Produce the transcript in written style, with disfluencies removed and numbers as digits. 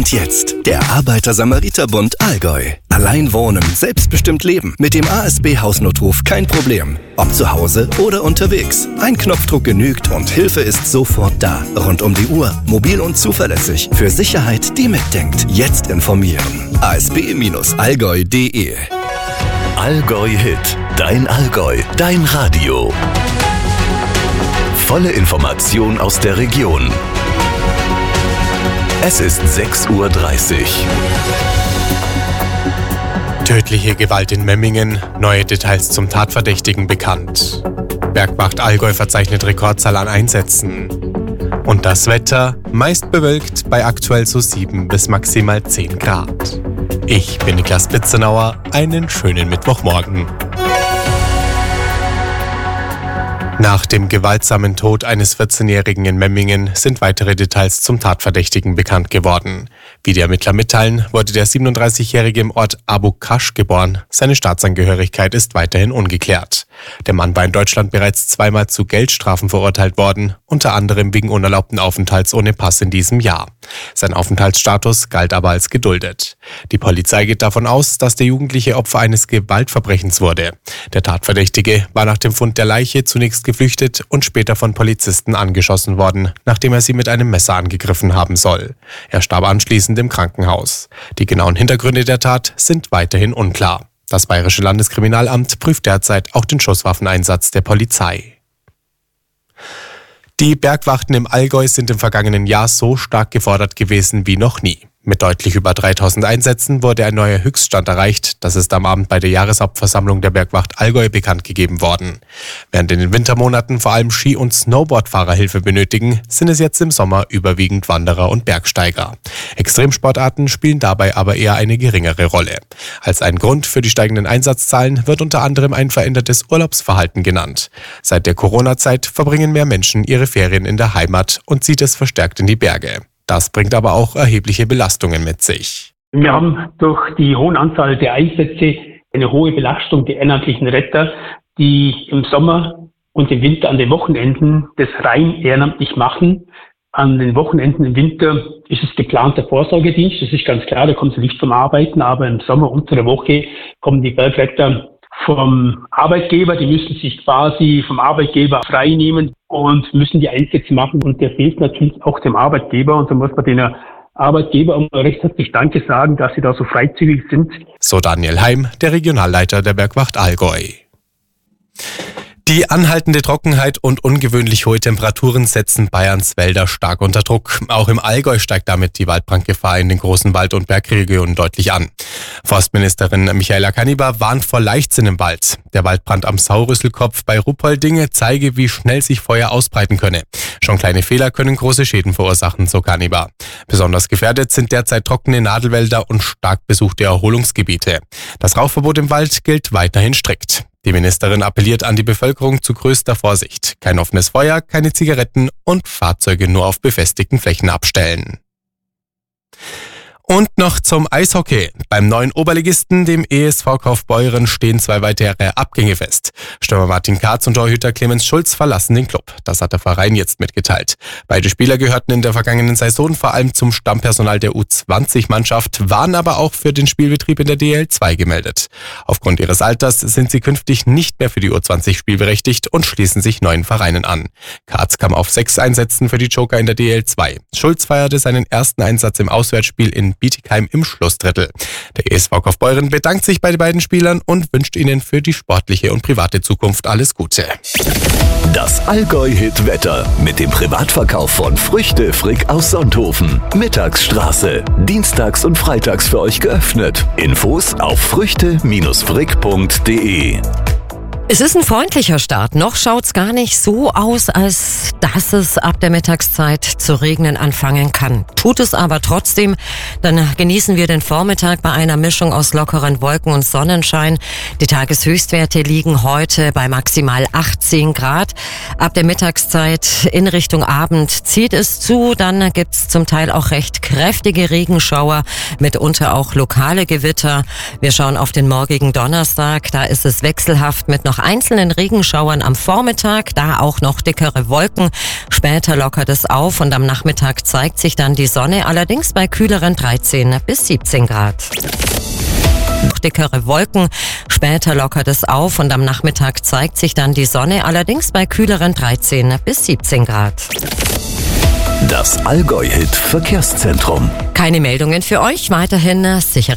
Und jetzt der Arbeiter-Samariter-Bund Allgäu. Allein wohnen, selbstbestimmt leben. Mit dem ASB Hausnotruf kein Problem. Ob zu Hause oder unterwegs. Ein Knopfdruck genügt und Hilfe ist sofort da. Rund um die Uhr, mobil und zuverlässig. Für Sicherheit, die mitdenkt. Jetzt informieren. asb-allgäu.de. Allgäu Hit. Dein Allgäu. Dein Radio. Volle Information aus der Region. Es ist 6:30 Uhr. Tödliche Gewalt in Memmingen. Neue Details zum Tatverdächtigen bekannt. Bergwacht Allgäu verzeichnet Rekordzahl an Einsätzen. Und das Wetter meist bewölkt bei aktuell so 7 bis maximal 10 Grad. Ich bin Niklas Bitzenauer. Einen schönen Mittwochmorgen. Nach dem gewaltsamen Tod eines 14-Jährigen in Memmingen sind weitere Details zum Tatverdächtigen bekannt geworden. Wie die Ermittler mitteilen, wurde der 37-Jährige im Ort Abu Kasch geboren. Seine Staatsangehörigkeit ist weiterhin ungeklärt. Der Mann war in Deutschland bereits zweimal zu Geldstrafen verurteilt worden, unter anderem wegen unerlaubten Aufenthalts ohne Pass in diesem Jahr. Sein Aufenthaltsstatus galt aber als geduldet. Die Polizei geht davon aus, dass der Jugendliche Opfer eines Gewaltverbrechens wurde. Der Tatverdächtige war nach dem Fund der Leiche zunächst geflüchtet und später von Polizisten angeschossen worden, nachdem er sie mit einem Messer angegriffen haben soll. Er starb anschließend im Krankenhaus. Die genauen Hintergründe der Tat sind weiterhin unklar. Das Bayerische Landeskriminalamt prüft derzeit auch den Schusswaffeneinsatz der Polizei. Die Bergwachten im Allgäu sind im vergangenen Jahr so stark gefordert gewesen wie noch nie. Mit deutlich über 3000 Einsätzen wurde ein neuer Höchststand erreicht. Das ist am Abend bei der Jahreshauptversammlung der Bergwacht Allgäu bekannt gegeben worden. Während in den Wintermonaten vor allem Ski- und Snowboardfahrer Hilfe benötigen, sind es jetzt im Sommer überwiegend Wanderer und Bergsteiger. Extremsportarten spielen dabei aber eher eine geringere Rolle. Als ein Grund für die steigenden Einsatzzahlen wird unter anderem ein verändertes Urlaubsverhalten genannt. Seit der Corona-Zeit verbringen mehr Menschen ihre Ferien in der Heimat und zieht es verstärkt in die Berge. Das bringt aber auch erhebliche Belastungen mit sich. Wir haben durch die hohe Anzahl der Einsätze eine hohe Belastung der ehrenamtlichen Retter, die im Sommer und im Winter an den Wochenenden das rein ehrenamtlich machen. An den Wochenenden im Winter ist es geplanter Vorsorgedienst, das ist ganz klar, da kommen sie nicht zum Arbeiten, aber im Sommer unter der Woche kommen die Bergretter vom Arbeitgeber, die müssen sich quasi vom Arbeitgeber frei nehmen und müssen die Einsätze machen und der fehlt natürlich auch dem Arbeitgeber und so muss man den Arbeitgeber um recht herzlich Danke sagen, dass sie da so freizügig sind. So Daniel Heim, der Regionalleiter der Bergwacht Allgäu. Die anhaltende Trockenheit und ungewöhnlich hohe Temperaturen setzen Bayerns Wälder stark unter Druck. Auch im Allgäu steigt damit die Waldbrandgefahr in den großen Wald- und Bergregionen deutlich an. Forstministerin Michaela Kanniber warnt vor Leichtsinn im Wald. Der Waldbrand am Saurüsselkopf bei Ruppoldinge zeige, wie schnell sich Feuer ausbreiten könne. Schon kleine Fehler können große Schäden verursachen, so Kanniber. Besonders gefährdet sind derzeit trockene Nadelwälder und stark besuchte Erholungsgebiete. Das Rauchverbot im Wald gilt weiterhin strikt. Die Ministerin appelliert an die Bevölkerung zu größter Vorsicht. Kein offenes Feuer, keine Zigaretten und Fahrzeuge nur auf befestigten Flächen abstellen. Und noch zum Eishockey. Beim neuen Oberligisten, dem ESV Kaufbeuren, stehen 2 weitere Abgänge fest. Stürmer Martin Karz und Torhüter Clemens Schulz verlassen den Club. Das hat der Verein jetzt mitgeteilt. Beide Spieler gehörten in der vergangenen Saison vor allem zum Stammpersonal der U20-Mannschaft, waren aber auch für den Spielbetrieb in der DL2 gemeldet. Aufgrund ihres Alters sind sie künftig nicht mehr für die U20 spielberechtigt und schließen sich neuen Vereinen an. Karz kam auf 6 Einsätzen für die Joker in der DL2. Schulz feierte seinen ersten Einsatz im Auswärtsspiel in Bietigheim im Schlussdrittel. Der ESV Kaufbeuren bedankt sich bei den beiden Spielern und wünscht ihnen für die sportliche und private Zukunft alles Gute. Das Allgäu-Hit-Wetter mit dem Privatverkauf von Früchte Frick aus Sonthofen. Mittagsstraße. Dienstags und freitags für euch geöffnet. Infos auf früchte-frick.de. Es ist ein freundlicher Start. Noch schaut's gar nicht so aus, als dass es ab der Mittagszeit zu regnen anfangen kann. Tut es aber trotzdem, dann genießen wir den Vormittag bei einer Mischung aus lockeren Wolken und Sonnenschein. Die Tageshöchstwerte liegen heute bei maximal 18 Grad. Ab der Mittagszeit in Richtung Abend zieht es zu. Dann gibt's zum Teil auch recht kräftige Regenschauer, mitunter auch lokale Gewitter. Wir schauen auf den morgigen Donnerstag. Da ist es wechselhaft mit noch noch einzelnen Regenschauern am Vormittag, da auch noch dickere Wolken. Später lockert es auf und am Nachmittag zeigt sich dann die Sonne, allerdings bei kühleren 13 bis 17 Grad. Dickere Wolken, später lockert es auf und am Nachmittag zeigt sich dann die Sonne, allerdings bei kühleren 13 bis 17 Grad. Das Allgäu-Hit Verkehrszentrum. Keine Meldungen für euch, weiterhin sichere